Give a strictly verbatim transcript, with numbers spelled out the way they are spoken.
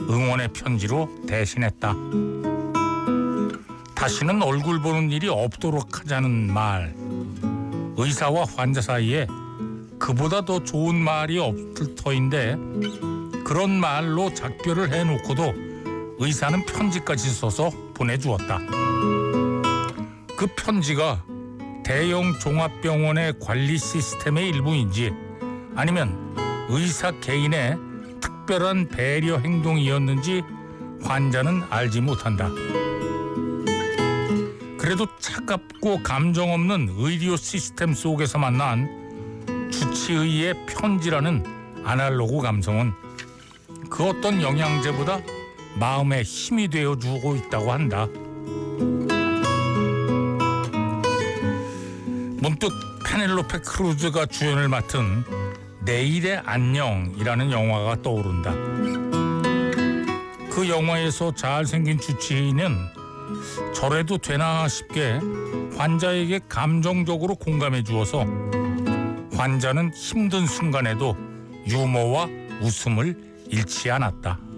응원의 편지로 대신했다. 다시는 얼굴 보는 일이 없도록 하자는 말. 의사와 환자 사이에 그보다 더 좋은 말이 없을 터인데 그런 말로 작별을 해놓고도 의사는 편지까지 써서 보내주었다. 그 편지가 대형 종합병원의 관리 시스템의 일부인지 아니면 의사 개인의 특별한 배려 행동이었는지 환자는 알지 못한다. 그래도 차갑고 감정 없는 의료 시스템 속에서 만난 주치의의 편지라는 아날로그 감성은 그 어떤 영양제보다 마음에 힘이 되어주고 있다고 한다. 문득 페넬로페 크루즈가 주연을 맡은 내일의 안녕이라는 영화가 떠오른다. 그 영화에서 잘생긴 주치의는 저래도 되나 싶게 환자에게 감정적으로 공감해 주어서 환자는 힘든 순간에도 유머와 웃음을 잃지 않았다.